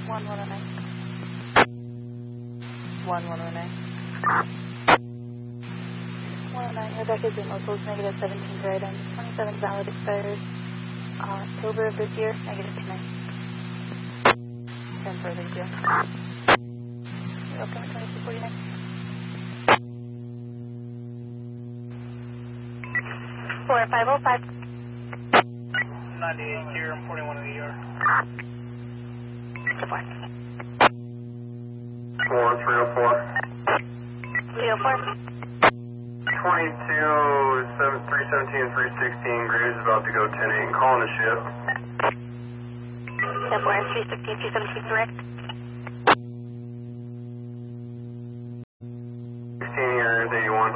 1109. 109, Rebecca Zoom locals, negative 17 for item, 27 valid expired October of this year, negative 29. 10 for thank you. Welcome, 2249. 4505. 98 here, I'm 41 in the ER. 4304. 304. 317 and 316, Graves about to go 10-8 and calling the ship. 10-4, 316, 217 direct. 16 here, 81.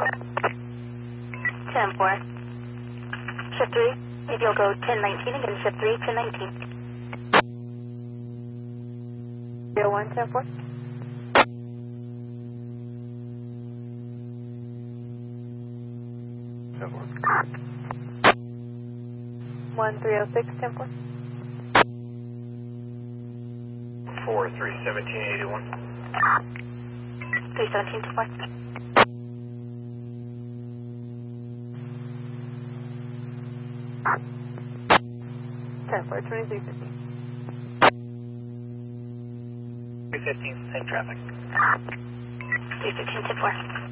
10-4. Ship 3, maybe you'll go 10-19 again, ship 3, 10-19. 01, 10-4. 1306, 10-4. 431781. 317, 10-4. 10-4, 2350. 315, same traffic. 315, 10-4.